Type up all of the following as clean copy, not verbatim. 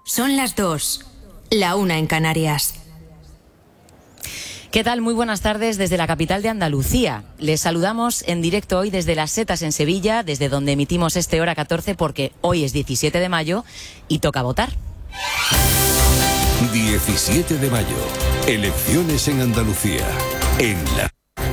Son las 2, la 1 en Canarias. ¿Qué tal? Muy buenas tardes desde la capital de Andalucía. Les saludamos en directo hoy desde Las Setas en Sevilla, desde donde emitimos Hora 14, porque hoy es 17 de mayo y toca votar. 17 de mayo, elecciones en Andalucía, en la...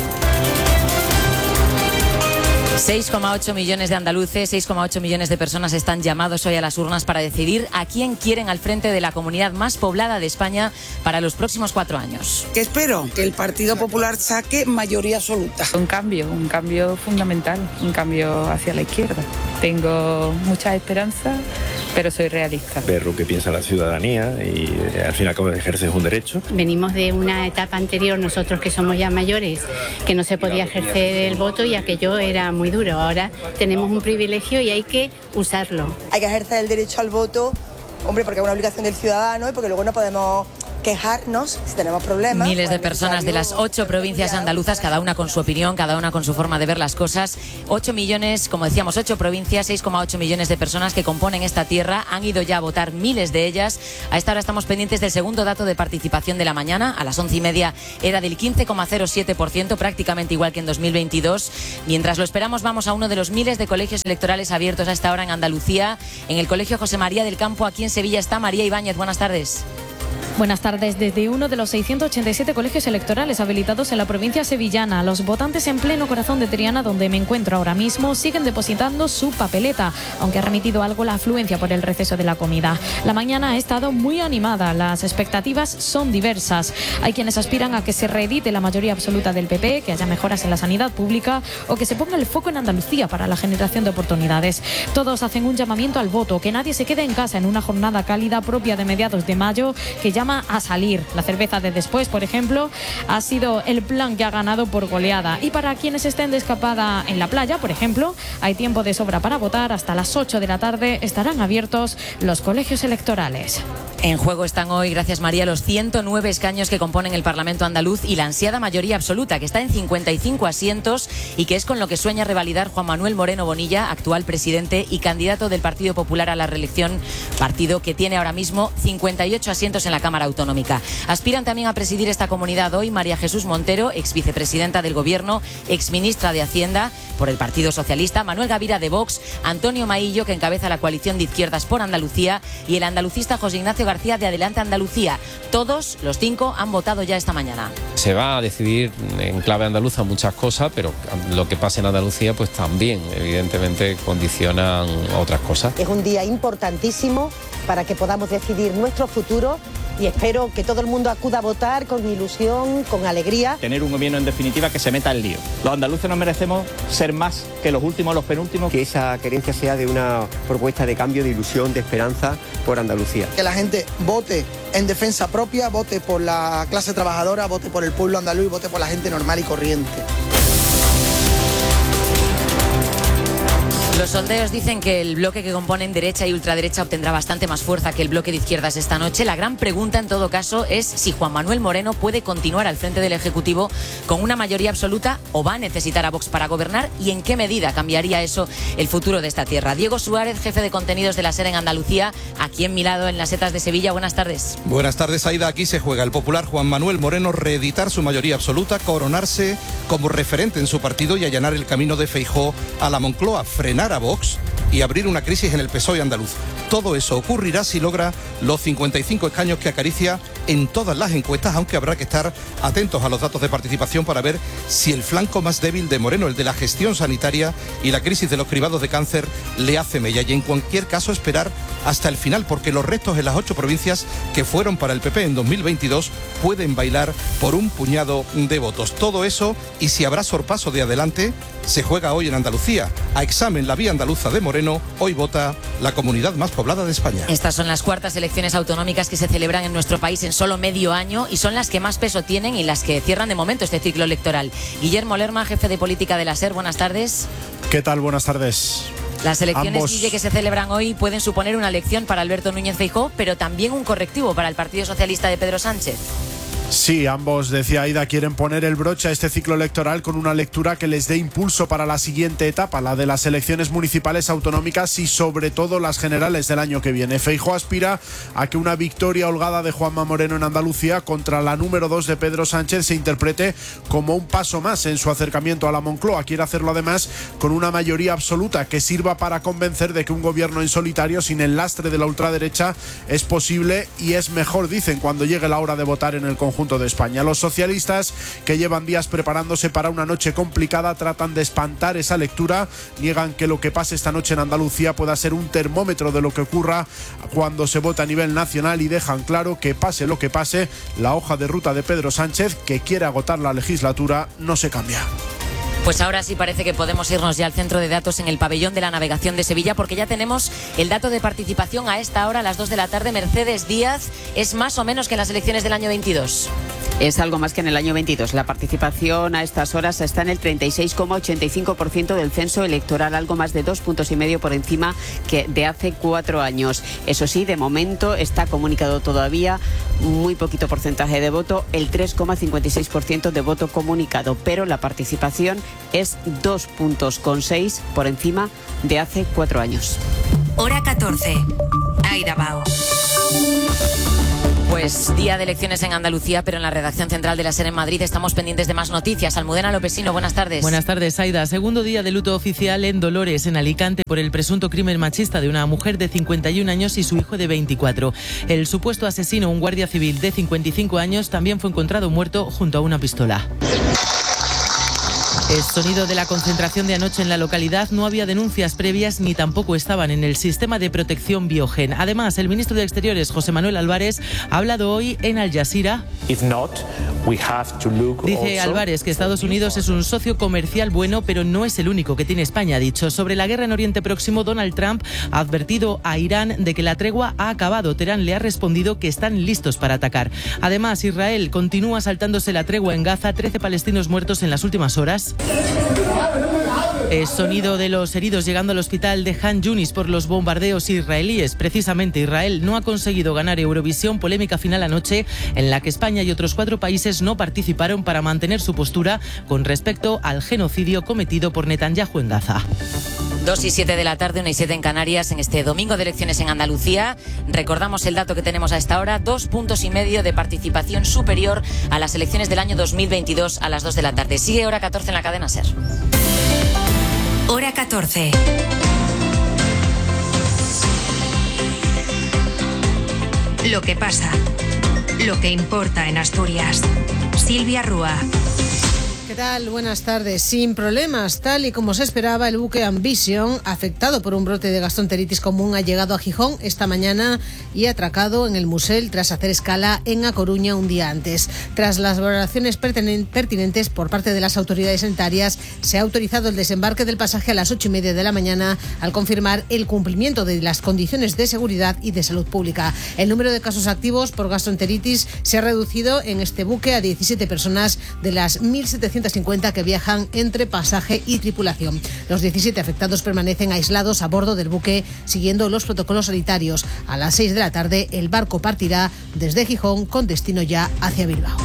6,8 millones de andaluces, 6,8 millones de personas están llamados hoy a las urnas para decidir a quién quieren al frente de la comunidad más poblada de España para los próximos 4 años. ¿Qué espero? Que el Partido Popular saque mayoría absoluta. Un cambio fundamental, un cambio hacia la izquierda. Tengo mucha esperanza, pero soy realista. Ver lo que piensa la ciudadanía y al fin y al cabo ejercer un derecho. Venimos de una etapa anterior, nosotros que somos ya mayores, que no se podía ejercer el voto y aquello era muy duro. Ahora tenemos un privilegio y hay que usarlo. Hay que ejercer el derecho al voto, hombre, porque es una obligación del ciudadano y porque luego no podemos quejarnos si tenemos problemas. Miles de personas de las 8 provincias andaluzas, cada una con su opinión, cada una con su forma de ver las cosas. 8 millones, como decíamos, 8 provincias, 6,8 millones de personas que componen esta tierra. Han ido ya a votar miles de ellas. A esta hora estamos pendientes del segundo dato de participación de la mañana. A las 11:30 era del 15,07%, prácticamente igual que en 2022. Mientras lo esperamos, vamos a uno de los miles de colegios electorales abiertos a esta hora en Andalucía. En el Colegio José María del Campo, aquí en Sevilla, está María Ibáñez. Buenas tardes. Buenas tardes. Desde uno de los 687 colegios electorales habilitados en la provincia sevillana, los votantes en pleno corazón de Triana, donde me encuentro ahora mismo, siguen depositando su papeleta, aunque ha remitido algo la afluencia por el receso de la comida. La mañana ha estado muy animada, las expectativas son diversas. Hay quienes aspiran a que se reedite la mayoría absoluta del PP, que haya mejoras en la sanidad pública o que se ponga el foco en Andalucía para la generación de oportunidades. Todos hacen un llamamiento al voto, que nadie se quede en casa en una jornada cálida propia de mediados de mayo, que llama a salir. La cerveza de después, por ejemplo, ha sido el plan que ha ganado por goleada. Y para quienes estén de escapada en la playa, por ejemplo, hay tiempo de sobra para votar. Hasta las 8 de la tarde estarán abiertos los colegios electorales. En juego están hoy, gracias María, los 109 escaños que componen el Parlamento andaluz y la ansiada mayoría absoluta, que está en 55 asientos y que es con lo que sueña revalidar Juan Manuel Moreno Bonilla, actual presidente y candidato del Partido Popular a la reelección, partido que tiene ahora mismo 58 asientos en la Cámara Autonómica. Aspiran también a presidir esta comunidad hoy María Jesús Montero, exvicepresidenta del Gobierno, exministra de Hacienda por el Partido Socialista, Manuel Gavira de Vox, Antonio Maillo, que encabeza la coalición de izquierdas por Andalucía, y el andalucista José Ignacio García de Adelante Andalucía. Todos, los 5, han votado ya esta mañana. Se va a decidir en clave andaluza muchas cosas, pero lo que pase en Andalucía pues también evidentemente condicionan otras cosas. Es un día importantísimo para que podamos decidir nuestro futuro y espero que todo el mundo acuda a votar con ilusión, con alegría. Tener un gobierno en definitiva que se meta en lío. Los andaluces nos merecemos ser más que los últimos, los penúltimos. Que esa querencia sea de una propuesta de cambio, de ilusión, de esperanza por Andalucía. Que la gente vote en defensa propia, vote por la clase trabajadora, vote por el pueblo andaluz, vote por la gente normal y corriente. Los sondeos dicen que el bloque que componen derecha y ultraderecha obtendrá bastante más fuerza que el bloque de izquierdas esta noche. La gran pregunta, en todo caso, es si Juan Manuel Moreno puede continuar al frente del Ejecutivo con una mayoría absoluta o va a necesitar a Vox para gobernar y en qué medida cambiaría eso el futuro de esta tierra. Diego Suárez, jefe de contenidos de la SER en Andalucía, aquí en mi lado, en Las Setas de Sevilla. Buenas tardes. Buenas tardes, Aida. Aquí se juega el popular Juan Manuel Moreno reeditar su mayoría absoluta, coronarse como referente en su partido y allanar el camino de Feijóo a la Moncloa, frenar a Vox y abrir una crisis en el PSOE andaluz. Todo eso ocurrirá si logra los 55 escaños que acaricia en todas las encuestas, aunque habrá que estar atentos a los datos de participación para ver si el flanco más débil de Moreno, el de la gestión sanitaria y la crisis de los cribados de cáncer, le hace mella. Y en cualquier caso esperar hasta el final, porque los restos en las 8 provincias que fueron para el PP en 2022 pueden bailar por un puñado de votos. Todo eso, y si habrá sorpaso de adelante, se juega hoy en Andalucía. A examen la vía andaluza de Moreno, hoy vota la comunidad más poblada de España. Estas son las 4ª elecciones autonómicas que se celebran en nuestro país en solo medio año y son las que más peso tienen y las que cierran de momento este ciclo electoral. Guillermo Lerma, jefe de política de la SER, buenas tardes. ¿Qué tal? Buenas tardes. Las elecciones, Guille, que se celebran hoy pueden suponer una lección para Alberto Núñez Feijóo, pero también un correctivo para el Partido Socialista de Pedro Sánchez. Sí, ambos, decía Aida, quieren poner el broche a este ciclo electoral con una lectura que les dé impulso para la siguiente etapa, la de las elecciones municipales, autonómicas y sobre todo las generales del año que viene. Feijóo aspira a que una victoria holgada de Juanma Moreno en Andalucía contra la número 2 de Pedro Sánchez se interprete como un paso más en su acercamiento a la Moncloa. Quiere hacerlo además con una mayoría absoluta que sirva para convencer de que un gobierno en solitario sin el lastre de la ultraderecha es posible y es mejor, dicen, cuando llegue la hora de votar en el conjunto de España. Los socialistas, que llevan días preparándose para una noche complicada, tratan de espantar esa lectura, niegan que lo que pase esta noche en Andalucía pueda ser un termómetro de lo que ocurra cuando se vote a nivel nacional y dejan claro que pase lo que pase, la hoja de ruta de Pedro Sánchez, que quiere agotar la legislatura, no se cambia. Pues ahora sí parece que podemos irnos ya al centro de datos en el pabellón de la navegación de Sevilla, porque ya tenemos el dato de participación a esta hora, a las 2 de la tarde. Mercedes Díaz, ¿es más o menos que en las elecciones del año 22? Es algo más que en el año 22. La participación a estas horas está en el 36,85% del censo electoral, algo más de 2,5 puntos por encima que de hace 4 años. Eso sí, de momento está comunicado todavía muy poquito porcentaje de voto, el 3,56% de voto comunicado, pero la participación es 2,6 puntos por encima de hace 4 años. Hora 14. Aida Bao. Pues día de elecciones en Andalucía, pero en la redacción central de la SER en Madrid estamos pendientes de más noticias. Almudena Lopesino, buenas tardes. Buenas tardes, Aida. Segundo día de luto oficial en Dolores, en Alicante, por el presunto crimen machista de una mujer de 51 años y su hijo de 24. El supuesto asesino, un guardia civil de 55 años, también fue encontrado muerto junto a una pistola. El sonido de la concentración de anoche en la localidad. No había denuncias previas ni tampoco estaban en el sistema de protección Biogen. Además, el ministro de Exteriores, José Manuel Álvarez, ha hablado hoy en Al Jazeera. Dice Álvarez que Estados Unidos es un socio comercial bueno, pero no es el único que tiene España, ha dicho. Sobre la guerra en Oriente Próximo, Donald Trump ha advertido a Irán de que la tregua ha acabado. Teherán le ha respondido que están listos para atacar. Además, Israel continúa saltándose la tregua en Gaza. 13 palestinos muertos en las últimas horas. El sonido de los heridos llegando al hospital de Han Yunis por los bombardeos israelíes. Precisamente Israel no ha conseguido ganar Eurovisión, polémica final anoche en la que España y otros 4 países no participaron para mantener su postura con respecto al genocidio cometido por Netanyahu en Gaza. 2:07 de la tarde, 1:07 en Canarias, en este domingo de elecciones en Andalucía. Recordamos el dato que tenemos a esta hora, 2,5 puntos de participación superior a las elecciones del año 2022 a las 2 de la tarde. Sigue Hora 14 en la cadena SER. Hora 14. Lo que pasa, lo que importa en Asturias. Silvia Rúa. ¿Qué tal? Buenas tardes. Sin problemas, tal y como se esperaba, el buque Ambition, afectado por un brote de gastroenteritis común, ha llegado a Gijón esta mañana y ha atracado en el Musel tras hacer escala en A Coruña un día antes. Tras las valoraciones pertinentes por parte de las autoridades sanitarias, se ha autorizado el desembarque del pasaje a las 8:30 de la mañana al confirmar el cumplimiento de las condiciones de seguridad y de salud pública. El número de casos activos por gastroenteritis se ha reducido en este buque a 17 personas de las 1.750 que viajan entre pasaje y tripulación. Los 17 afectados permanecen aislados a bordo del buque siguiendo los protocolos sanitarios. A las 6 de la tarde el barco partirá desde Gijón con destino ya hacia Bilbao.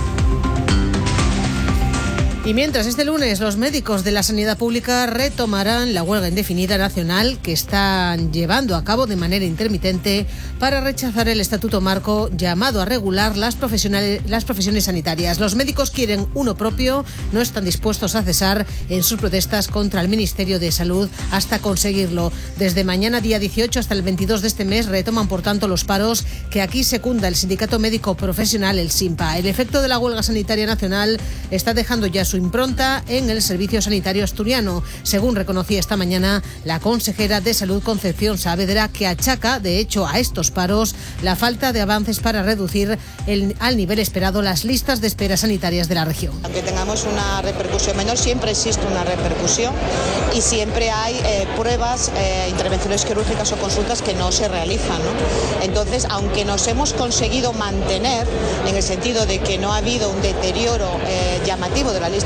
Y mientras este lunes los médicos de la sanidad pública retomarán la huelga indefinida nacional que están llevando a cabo de manera intermitente para rechazar el estatuto marco llamado a regular las profesiones sanitarias. Los médicos quieren uno propio, no están dispuestos a cesar en sus protestas contra el Ministerio de Salud hasta conseguirlo. Desde mañana día 18 hasta el 22 de este mes retoman por tanto los paros que aquí secunda el Sindicato Médico Profesional, el SINPA. El efecto de la huelga sanitaria nacional está dejando ya su impronta en el servicio sanitario asturiano, según reconocía esta mañana la consejera de Salud, Concepción Saavedra, que achaca de hecho a estos paros la falta de avances para reducir al nivel esperado las listas de espera sanitarias de la región. Aunque tengamos una repercusión menor, siempre existe una repercusión y siempre hay pruebas, intervenciones quirúrgicas o consultas que no se realizan, ¿no? Entonces, aunque nos hemos conseguido mantener en el sentido de que no ha habido un deterioro llamativo de la lista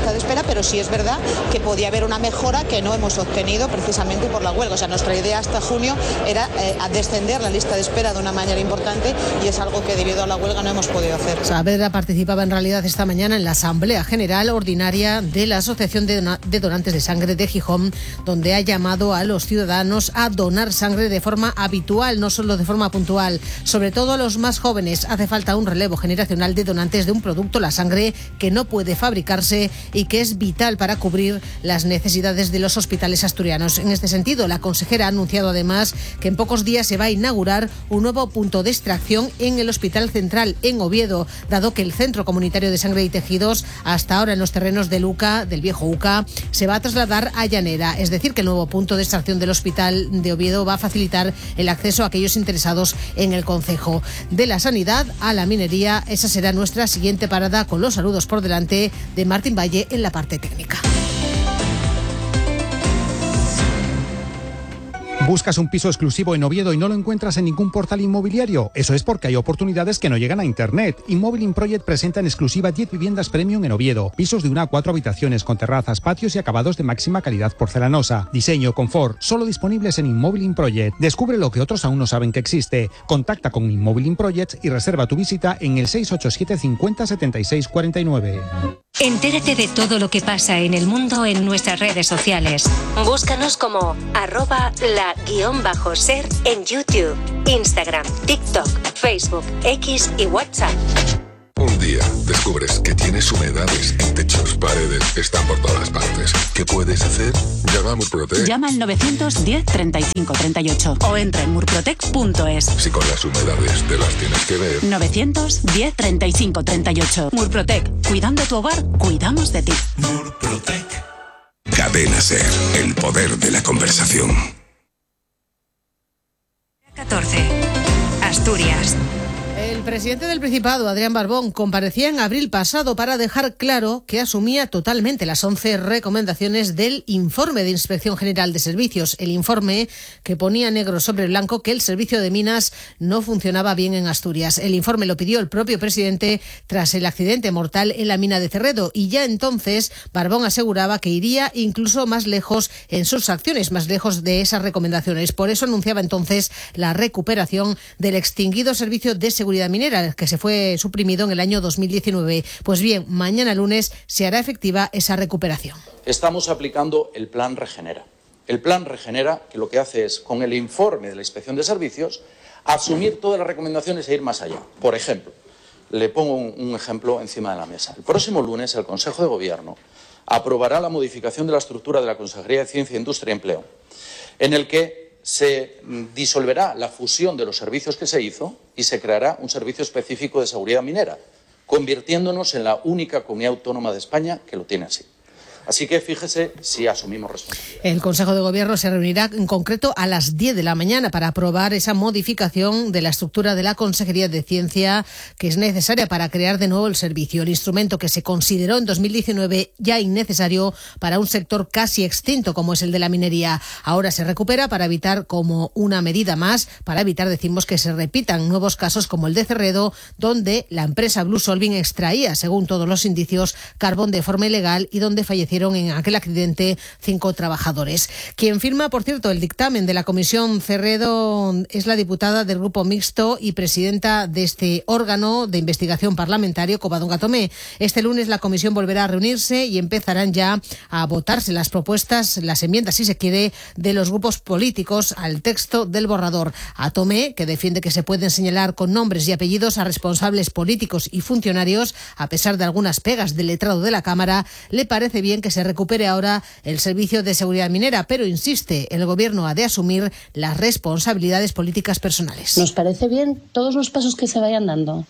lista de espera, pero sí es verdad que podía haber una mejora que no hemos obtenido precisamente por la huelga. O sea, nuestra idea hasta junio era descender la lista de espera de una manera importante y es algo que debido a la huelga no hemos podido hacer. Saavedra participaba en realidad esta mañana en la Asamblea General Ordinaria de la Asociación de Donantes de Sangre de Gijón, donde ha llamado a los ciudadanos a donar sangre de forma habitual, no solo de forma puntual. Sobre todo a los más jóvenes hace falta un relevo generacional de donantes de un producto, la sangre, que no puede fabricarse y que es vital para cubrir las necesidades de los hospitales asturianos. En este sentido, la consejera ha anunciado además que en pocos días se va a inaugurar un nuevo punto de extracción en el Hospital Central en Oviedo, dado que el Centro Comunitario de Sangre y Tejidos, hasta ahora en los terrenos del UCA, del viejo UCA, se va a trasladar a Llanera. Es decir, que el nuevo punto de extracción del Hospital de Oviedo va a facilitar el acceso a aquellos interesados en el concejo. De la sanidad a la minería, esa será nuestra siguiente parada, con los saludos por delante de Martín Valle en la parte técnica. ¿Buscas un piso exclusivo en Oviedo y no lo encuentras en ningún portal inmobiliario? Eso es porque hay oportunidades que no llegan a Internet. Immobiling Project presenta en exclusiva 10 viviendas premium en Oviedo. Pisos de 1 a 4 habitaciones con terrazas, patios y acabados de máxima calidad porcelanosa. Diseño, confort, solo disponibles en Immobiling Project. Descubre lo que otros aún no saben que existe. Contacta con Immobiling Project y reserva tu visita en el 687 50 76 49. Entérate de todo lo que pasa en el mundo en nuestras redes sociales. Búscanos como @la_ser en YouTube, Instagram, TikTok, Facebook, X y WhatsApp. Un día descubres que tienes humedades en techos, paredes, están por todas partes. ¿Qué puedes hacer? Llama a Murprotec. Llama al 910 35 38 o entra en murprotec.es. Si con las humedades te las tienes que ver. 910 35 38. Murprotec. Cuidando tu hogar, cuidamos de ti. Murprotec. Cadena Ser, el poder de la conversación. 14. Asturias. El presidente del Principado, Adrián Barbón, comparecía en abril pasado para dejar claro que asumía totalmente las 11 recomendaciones del informe de Inspección General de Servicios. El informe que ponía negro sobre blanco que el servicio de minas no funcionaba bien en Asturias. El informe lo pidió el propio presidente tras el accidente mortal en la mina de Cerredo y ya entonces Barbón aseguraba que iría incluso más lejos en sus acciones, más lejos de esas recomendaciones. Por eso anunciaba entonces la recuperación del extinguido servicio de seguridad minera, que se fue suprimido en el año 2019. Pues bien, mañana lunes se hará efectiva esa recuperación. Estamos aplicando el Plan Regenera. El Plan Regenera, que lo que hace es, con el informe de la Inspección de Servicios, asumir todas las recomendaciones e ir más allá. Por ejemplo, le pongo un ejemplo encima de la mesa. El próximo lunes el Consejo de Gobierno aprobará la modificación de la estructura de la Consejería de Ciencia, Industria y Empleo, en el que se disolverá la fusión de los servicios que se hizo y se creará un servicio específico de seguridad minera, convirtiéndonos en la única comunidad autónoma de España que lo tiene así. Así que fíjese si asumimos responsabilidad. El Consejo de Gobierno se reunirá en concreto a las 10 de la mañana para aprobar esa modificación de la estructura de la Consejería de Ciencia que es necesaria para crear de nuevo el servicio. El instrumento que se consideró en 2019 ya innecesario para un sector casi extinto como es el de la minería. Ahora se recupera para evitar, como una medida más, para evitar, decimos, que se repitan nuevos casos como el de Cerredo, donde la empresa Blue Solving extraía, según todos los indicios, carbón de forma ilegal y donde fallecieron en aquel accidente 5 trabajadores. Quien firma, por cierto, el dictamen de la Comisión Cerredo es la diputada del Grupo Mixto y presidenta de este órgano de investigación parlamentario, Covadonga Tomé. Este lunes la comisión volverá a reunirse y empezarán ya a votarse las propuestas, las enmiendas, si se quiere, de los grupos políticos al texto del borrador. A Tomé, que defiende que se pueden señalar con nombres y apellidos a responsables políticos y funcionarios, a pesar de algunas pegas del letrado de la Cámara, le parece bien que se recupere ahora el servicio de seguridad minera, pero insiste, el Gobierno ha de asumir las responsabilidades políticas personales. Nos parece bien todos los pasos que se vayan dando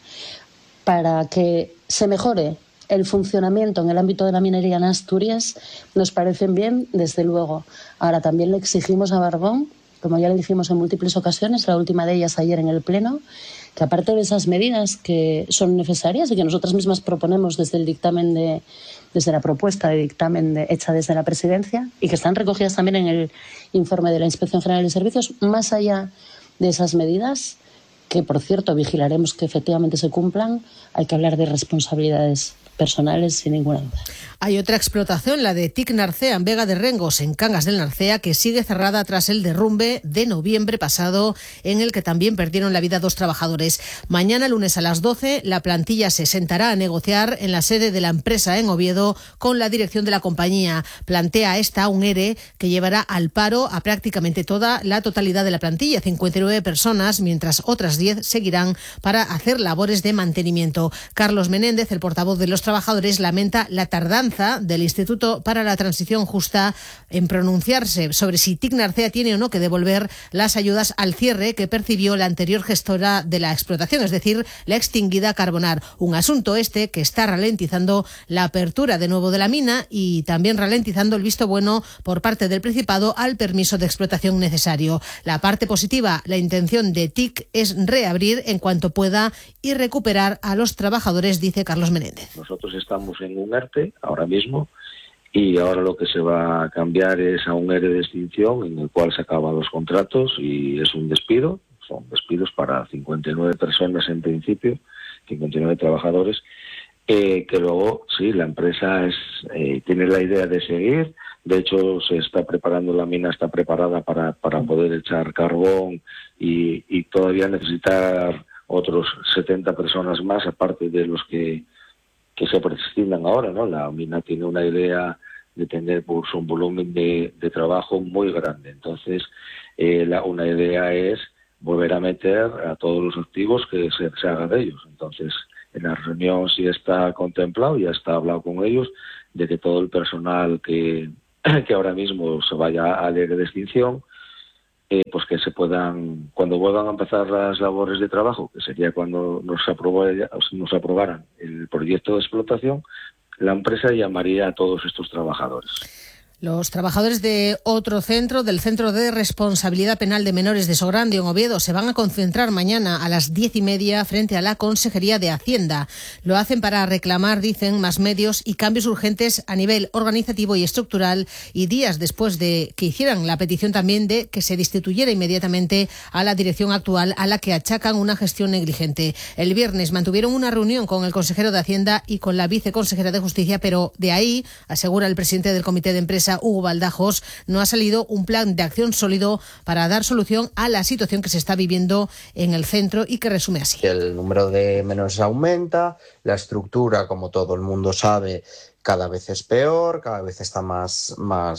para que se mejore el funcionamiento en el ámbito de la minería en Asturias, nos parecen bien, desde luego. Ahora también le exigimos a Barbón, como ya le dijimos en múltiples ocasiones, la última de ellas ayer en el Pleno, que aparte de esas medidas que son necesarias y que nosotras mismas proponemos desde el dictamen desde la propuesta de dictamen hecha desde la Presidencia y que están recogidas también en el informe de la Inspección General de Servicios, más allá de esas medidas, que por cierto vigilaremos que efectivamente se cumplan, hay que hablar de responsabilidades personales sin ninguna duda. Hay otra explotación, la de TIC Narcea en Vega de Rengos, en Cangas del Narcea, que sigue cerrada tras el derrumbe de noviembre pasado, en el que también perdieron la vida 2 trabajadores. Mañana, lunes a las 12, la plantilla se sentará a negociar en la sede de la empresa en Oviedo con la dirección de la compañía. Plantea esta un ERE que llevará al paro a prácticamente toda la totalidad de la plantilla, 59 personas, mientras otras 10 seguirán para hacer labores de mantenimiento. Carlos Menéndez, el portavoz de los trabajadores, lamenta la tardanza del Instituto para la Transición Justa en pronunciarse sobre si TIC Narcea tiene o no que devolver las ayudas al cierre que percibió la anterior gestora de la explotación, es decir, la extinguida Carbonar. Un asunto que está ralentizando la apertura de nuevo de la mina y también ralentizando el visto bueno por parte del Principado al permiso de explotación necesario. La parte positiva, la intención de TIC es reabrir en cuanto pueda y recuperar a los trabajadores, dice Carlos Menéndez. Nosotros estamos en un ERTE ahora mismo y ahora lo que se va a cambiar es a un ERE de extinción en el cual se acaban los contratos y es un despido. Son despidos para 59 personas en principio, 59 trabajadores, que luego sí, la empresa tiene la idea de seguir. De hecho, se está preparando, la mina está preparada para poder echar carbón y todavía necesitar otros 70 personas más, aparte de los que se prescindan ahora, ¿no? La mina tiene una idea de tener pues, un volumen de trabajo muy grande. Entonces, una idea es volver a meter a todos los activos que se haga de ellos. Entonces, en la reunión sí está contemplado, ya está hablado con ellos, de que todo el personal que ahora mismo se vaya al ERE de extinción, pues que se puedan, cuando vuelvan a empezar las labores de trabajo, que sería cuando nos aprobaran el proyecto de explotación, la empresa llamaría a todos estos trabajadores. Los trabajadores de otro centro, del Centro de Responsabilidad Penal de Menores de Sogrande, en Oviedo, se van a concentrar mañana a las 10:30 frente a la Consejería de Hacienda. Lo hacen para reclamar, dicen, más medios y cambios urgentes a nivel organizativo y estructural, y días después de que hicieran la petición también de que se destituyera inmediatamente a la dirección actual, a la que achacan una gestión negligente. El viernes mantuvieron una reunión con el consejero de Hacienda y con la viceconsejera de Justicia, pero de ahí, asegura el presidente del Comité de Empresa, Hugo Baldajos, no ha salido un plan de acción sólido para dar solución a la situación que se está viviendo en el centro y que resume así. El número de menores aumenta, la estructura, como todo el mundo sabe, cada vez es peor, cada vez está más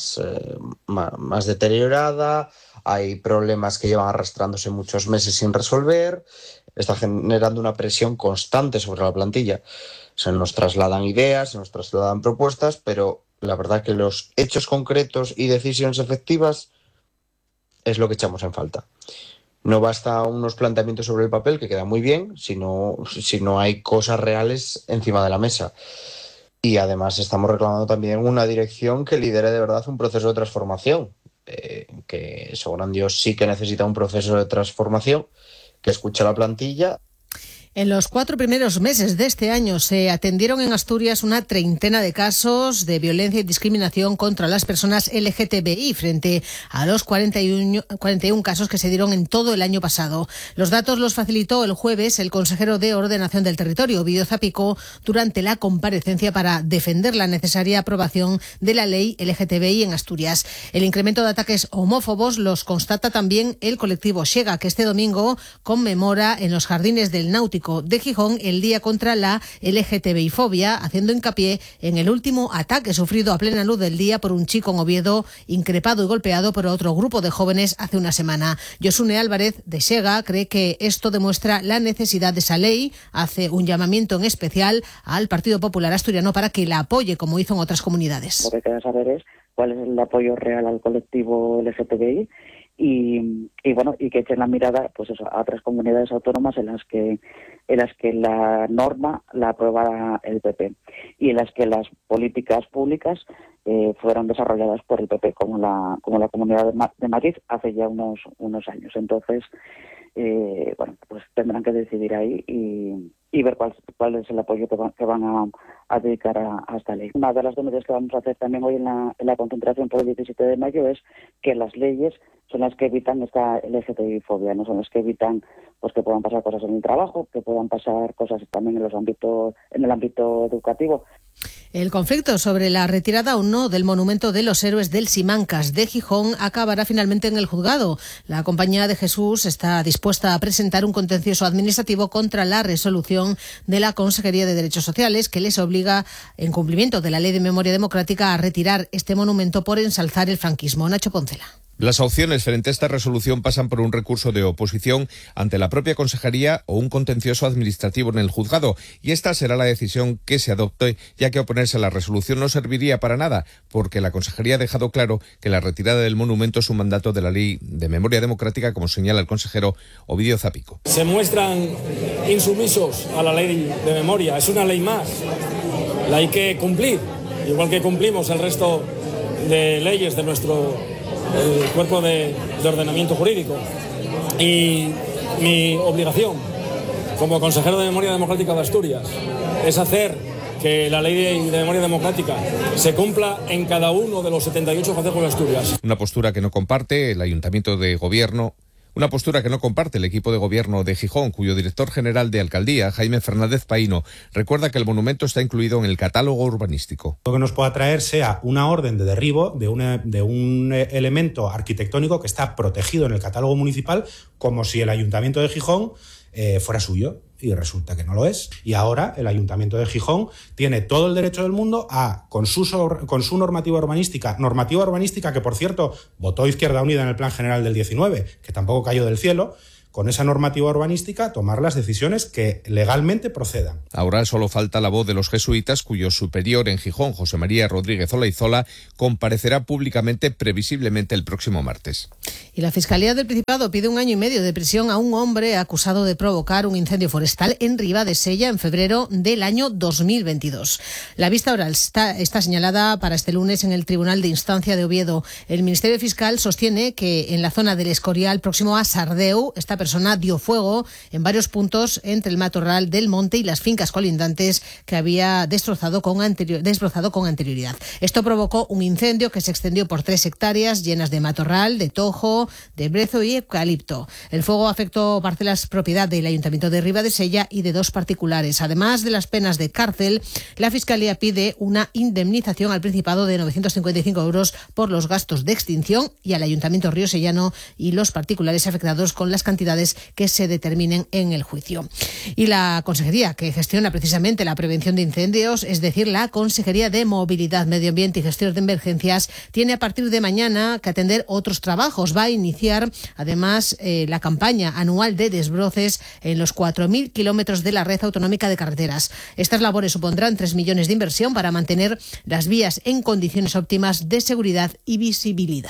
deteriorada, hay problemas que llevan arrastrándose muchos meses sin resolver, está generando una presión constante sobre la plantilla. Se nos trasladan ideas, se nos trasladan propuestas, pero la verdad que los hechos concretos y decisiones efectivas es lo que echamos en falta. No basta unos planteamientos sobre el papel, que queda muy bien, si no hay cosas reales encima de la mesa. Y además estamos reclamando también una dirección que lidere de verdad un proceso de transformación, que según Dios sí que necesita un proceso de transformación, que escuche a la plantilla. En los 4 primeros meses de este año se atendieron en Asturias una treintena de casos de violencia y discriminación contra las personas LGTBI frente a los 41 casos que se dieron en todo el año pasado. Los datos los facilitó el jueves el consejero de Ordenación del Territorio, Ovidio Zapico, durante la comparecencia para defender la necesaria aprobación de la ley LGTBI en Asturias. El incremento de ataques homófobos los constata también el colectivo Xega, que este domingo conmemora en los Jardines del Náutico de Gijón el Día contra la LGTBI-fobia, haciendo hincapié en el último ataque sufrido a plena luz del día por un chico en Oviedo, increpado y golpeado por otro grupo de jóvenes hace una semana. Josune Álvarez, de Xega, cree que esto demuestra la necesidad de esa ley, hace un llamamiento en especial al Partido Popular Asturiano para que la apoye, como hizo en otras comunidades. Lo que queda saber es cuál es el apoyo real al colectivo LGTBI y que echen la mirada pues eso, a otras comunidades autónomas en las que la norma la aprobara el PP y en las que las políticas públicas fueron desarrolladas por el PP, como la Comunidad de Madrid hace ya unos años. Entonces, pues tendrán que decidir ahí y ver cuál es el apoyo que van a dedicar a esta ley. Una de las denuncias que vamos a hacer también hoy en la concentración por el 17 de mayo es que las leyes son las que evitan esta LGTBI-fobia, no son las que evitan pues que puedan pasar cosas en el trabajo, que puedan pasar cosas también en el ámbito educativo. El conflicto sobre la retirada o no del monumento de los héroes del Simancas de Gijón acabará finalmente en el juzgado. La Compañía de Jesús está dispuesta a presentar un contencioso administrativo contra la resolución de la Consejería de Derechos Sociales que les obliga, en cumplimiento de la Ley de Memoria Democrática, a retirar este monumento por ensalzar el franquismo. Nacho Poncela. Las opciones frente a esta resolución pasan por un recurso de oposición ante la propia Consejería o un contencioso administrativo en el juzgado, y esta será la decisión que se adopte, ya que oponerse a la resolución no serviría para nada, porque la Consejería ha dejado claro que la retirada del monumento es un mandato de la Ley de Memoria Democrática, como señala el consejero Ovidio Zapico. Se muestran insumisos a la Ley de Memoria, es una ley más, la hay que cumplir, igual que cumplimos el resto de leyes de nuestro cuerpo de ordenamiento jurídico. Y mi obligación como consejero de Memoria Democrática de Asturias es hacer que la ley de memoria democrática se cumpla en cada uno de los 78 concejos de Asturias. Una postura que no comparte el Ayuntamiento de Gobierno. Una postura que no comparte el equipo de gobierno de Gijón, cuyo director general de alcaldía, Jaime Fernández Paíno, recuerda que el monumento está incluido en el catálogo urbanístico. Lo que nos pueda traer sea una orden de derribo de un elemento arquitectónico que está protegido en el catálogo municipal, como si el Ayuntamiento de Gijón fuera suyo. Y resulta que no lo es. Y ahora el Ayuntamiento de Gijón tiene todo el derecho del mundo a, con su normativa urbanística que, por cierto, votó Izquierda Unida en el Plan General del 19, que tampoco cayó del cielo, con esa normativa urbanística tomar las decisiones que legalmente procedan. Ahora solo falta la voz de los jesuitas, cuyo superior en Gijón, José María Rodríguez Olaizola, comparecerá públicamente previsiblemente el próximo martes. Y la Fiscalía del Principado pide 1 año y medio de prisión a un hombre acusado de provocar un incendio forestal en Ribadesella en febrero del año 2022. La vista oral está señalada para este lunes en el Tribunal de Instancia de Oviedo. El Ministerio Fiscal sostiene que en la zona del Escorial, próximo a Sardeu, esta persona dio fuego en varios puntos entre el matorral del monte y las fincas colindantes que había destrozado con anterioridad. Esto provocó un incendio que se extendió por 3 hectáreas llenas de matorral, de tojo, de brezo y eucalipto. El fuego afectó parcelas propiedad del Ayuntamiento de Ribadesella y de 2 particulares. Además de las penas de cárcel, la Fiscalía pide una indemnización al Principado de 955 euros por los gastos de extinción y al Ayuntamiento riosellano y los particulares afectados con las cantidades que se determinen en el juicio. Y la Consejería que gestiona precisamente la prevención de incendios, es decir, la Consejería de Movilidad, Medio Ambiente y Gestión de Emergencias, tiene a partir de mañana que atender otros trabajos. Va a iniciar además la campaña anual de desbroces en los 4.000 kilómetros de la red autonómica de carreteras. Estas labores supondrán 3 millones de inversión para mantener las vías en condiciones óptimas de seguridad y visibilidad.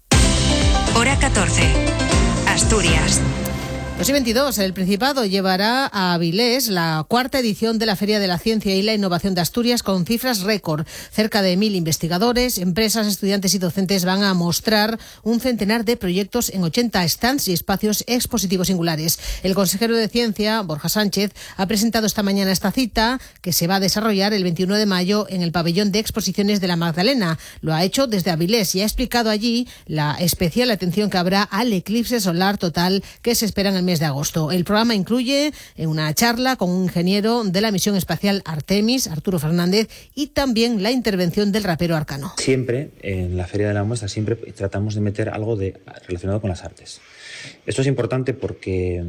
Hora 14. Asturias. 2022, el Principado llevará a Avilés la 4ª edición de la Feria de la Ciencia y la Innovación de Asturias con cifras récord. Cerca de 1.000 investigadores, empresas, estudiantes y docentes van a mostrar un centenar de proyectos en 80 stands y espacios expositivos singulares. El consejero de Ciencia, Borja Sánchez, ha presentado esta mañana esta cita que se va a desarrollar el 21 de mayo en el pabellón de exposiciones de la Magdalena. Lo ha hecho desde Avilés y ha explicado allí la especial atención que habrá al eclipse solar total que se espera en el mes de agosto. El programa incluye una charla con un ingeniero de la misión espacial Artemis, Arturo Fernández, y también la intervención del rapero Arcano. Siempre, en la Feria de la Muestra, siempre tratamos de meter algo relacionado con las artes. Esto es importante porque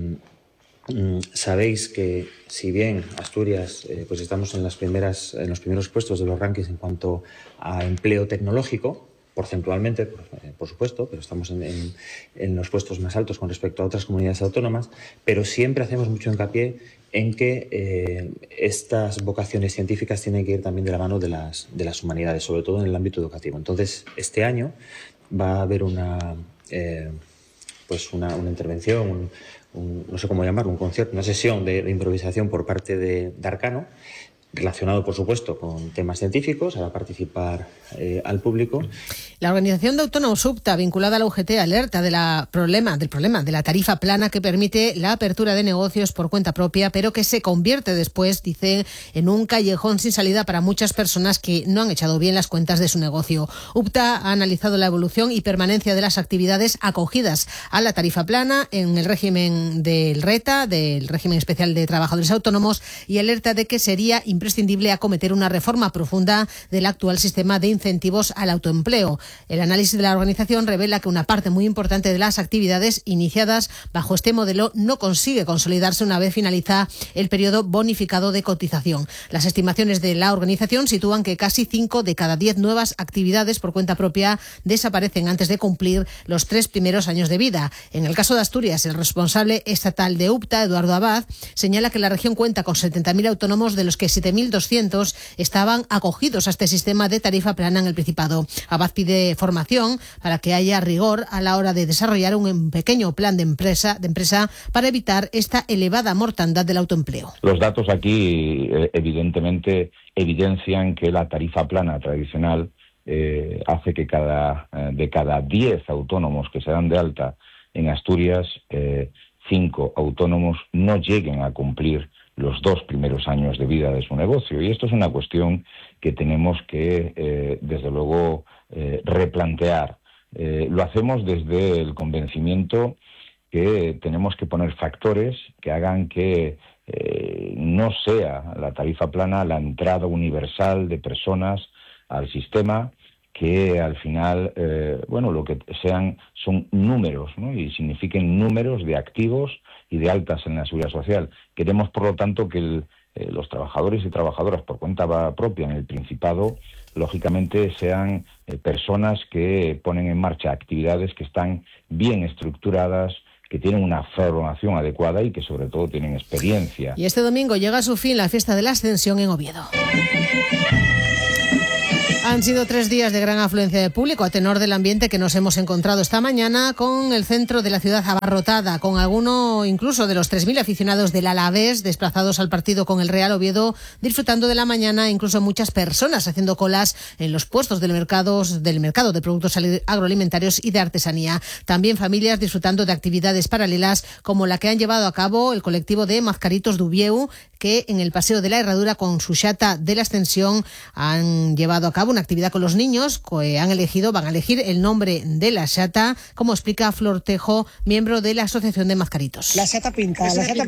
sabéis que si bien Asturias pues estamos en los primeros puestos de los rankings en cuanto a empleo tecnológico, porcentualmente, por supuesto, pero estamos en los puestos más altos con respecto a otras comunidades autónomas, pero siempre hacemos mucho hincapié en que estas vocaciones científicas tienen que ir también de la mano de las humanidades, sobre todo en el ámbito educativo. Entonces, este año va a haber una intervención, no sé cómo llamarlo, un concierto, una sesión de improvisación por parte de Arcano, relacionado, por supuesto, con temas científicos, hará participar al público. La Organización de Autónomos UPTA, vinculada a la UGT, alerta del problema de la tarifa plana que permite la apertura de negocios por cuenta propia, pero que se convierte después, dice, en un callejón sin salida para muchas personas que no han echado bien las cuentas de su negocio. UPTA ha analizado la evolución y permanencia de las actividades acogidas a la tarifa plana en el régimen del RETA, del régimen especial de trabajadores autónomos, y alerta de que sería imprescindible acometer una reforma profunda del actual sistema de incentivos al autoempleo. El análisis de la organización revela que una parte muy importante de las actividades iniciadas bajo este modelo no consigue consolidarse una vez finaliza el periodo bonificado de cotización. Las estimaciones de la organización sitúan que casi 5 de cada 10 nuevas actividades por cuenta propia desaparecen antes de cumplir los 3 primeros años de vida. En el caso de Asturias, el responsable estatal de UPTA, Eduardo Abad, señala que la región cuenta con 70.000 autónomos, de los que 7.200 estaban acogidos a este sistema de tarifa plana en el Principado. Abad pide formación para que haya rigor a la hora de desarrollar un pequeño plan de empresa para evitar esta elevada mortandad del autoempleo. Los datos aquí evidentemente evidencian que la tarifa plana tradicional hace que de cada 10 autónomos que se dan de alta en Asturias, 5 autónomos no lleguen a cumplir los 2 primeros años de vida de su negocio. Y esto es una cuestión que tenemos que, desde luego, replantear. Lo hacemos desde el convencimiento que tenemos que poner factores que hagan que no sea la tarifa plana la entrada universal de personas al sistema, que al final, lo que sean son números, ¿no? Y signifiquen números de activos y de altas en la seguridad social. Queremos, por lo tanto, que los trabajadores y trabajadoras por cuenta propia en el Principado, lógicamente, sean personas que ponen en marcha actividades que están bien estructuradas, que tienen una formación adecuada y que, sobre todo, tienen experiencia. Y este domingo llega a su fin la fiesta de la Ascensión en Oviedo. Han sido 3 días de gran afluencia de público, a tenor del ambiente que nos hemos encontrado esta mañana, con el centro de la ciudad abarrotada, con alguno incluso de los 3.000 aficionados del Alavés desplazados al partido con el Real Oviedo, disfrutando de la mañana, incluso muchas personas haciendo colas en los puestos del mercado de productos agroalimentarios y de artesanía. También familias disfrutando de actividades paralelas, como la que han llevado a cabo el colectivo de Mazcaritos d'Ubieu, que en el Paseo de la Herradura, con su xata de la Ascensión, han llevado a cabo una actividad con los niños que van a elegir el nombre de la xata, como explica Flor Tejo, miembro de la Asociación de Mazcaritos. La xata pinta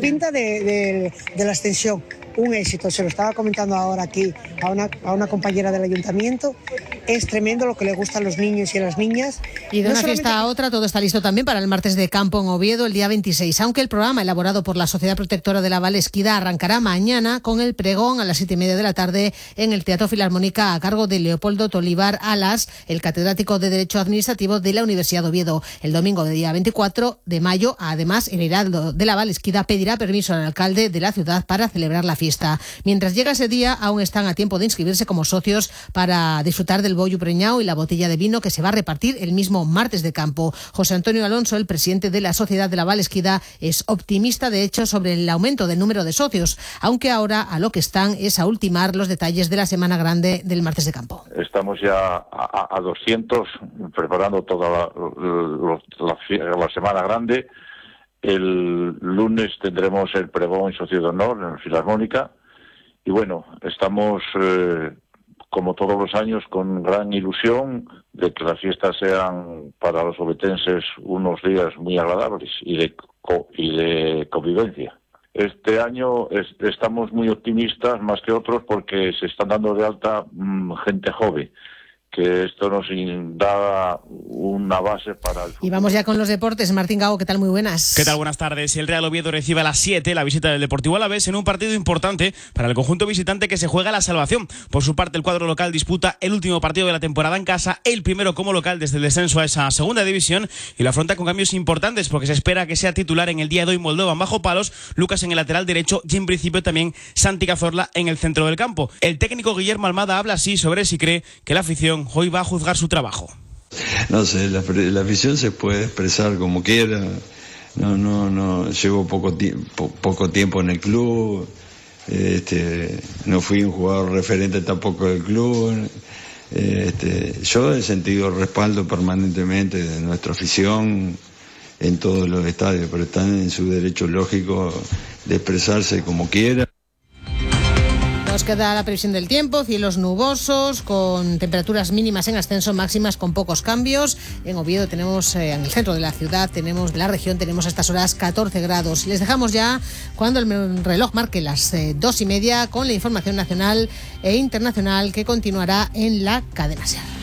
de la Ascensión, un éxito, se lo estaba comentando ahora aquí a una compañera del ayuntamiento. Es tremendo lo que le gusta a los niños y a las niñas. Y de una fiesta a otra, todo está listo también para el martes de campo en Oviedo, el día 26, aunque el programa elaborado por la Sociedad Protectora de la Valesquida arrancará mañana con el pregón a las 7:30 de la tarde en el Teatro Filarmónica, a cargo de Leopoldo Tolivar Alas, el catedrático de Derecho Administrativo de la Universidad de Oviedo. El domingo, de día 24 de mayo, además, el Heraldo de la Valesquida pedirá permiso al alcalde de la ciudad para celebrar la fiesta. Mientras llega ese día, aún están a tiempo de inscribirse como socios para disfrutar del bollo preñado y la botella de vino que se va a repartir el mismo martes de campo. José Antonio Alonso, el presidente de la Sociedad de la Valesquida, es optimista, de hecho, sobre el aumento del número de socios, aunque ahora a lo que están es a ultimar los detalles de la Semana Grande del martes de campo. Estamos ya a 200, preparando toda la Semana Grande. El lunes tendremos el pregón en Socio de Honor en la Filarmónica. Y bueno, estamos, como todos los años, con gran ilusión de que las fiestas sean para los ovetenses unos días muy agradables y de convivencia. Este año estamos muy optimistas, más que otros, porque se están dando de alta gente joven, que esto nos da una base para el futuro. Y vamos ya con los deportes. Martín Gago, ¿qué tal? Muy buenas. ¿Qué tal? Buenas tardes. El Real Oviedo recibe a las 7 la visita del Deportivo Alavés en un partido importante para el conjunto visitante que se juega la salvación. Por su parte, el cuadro local disputa el último partido de la temporada en casa, el primero como local desde el descenso a esa segunda división, y lo afronta con cambios importantes porque se espera que sea titular en el día de hoy Moldovan bajo palos, Lucas en el lateral derecho y en principio también Santi Cazorla en el centro del campo. El técnico Guillermo Almada habla así sobre si cree que la afición hoy va a juzgar su trabajo. No sé, la afición se puede expresar como quiera. No llevo poco tiempo en el club. No fui un jugador referente tampoco del club. Yo he sentido respaldo permanentemente de nuestra afición en todos los estadios, pero están en su derecho lógico de expresarse como quieran. Nos queda la previsión del tiempo, cielos nubosos, con temperaturas mínimas en ascenso, máximas con pocos cambios. En Oviedo tenemos, en el centro de la ciudad, de la región, tenemos a estas horas 14 grados. Les dejamos ya cuando el reloj marque las 2:30 con la información nacional e internacional que continuará en la cadena SER.